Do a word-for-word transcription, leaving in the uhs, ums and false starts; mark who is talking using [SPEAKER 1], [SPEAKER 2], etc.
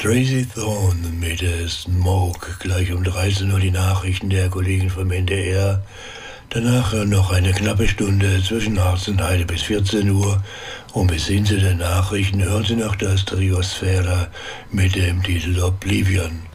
[SPEAKER 1] Tracy Thorn mit äh, Smoke. Gleich um dreizehn Uhr die Nachrichten der Kollegen vom N D R. Danach äh, noch eine knappe Stunde zwischen achtzehn Uhr bis vierzehn Uhr. Und bis hin zu den Nachrichten hören Sie noch das Trio Sphära mit dem Titel Oblivion.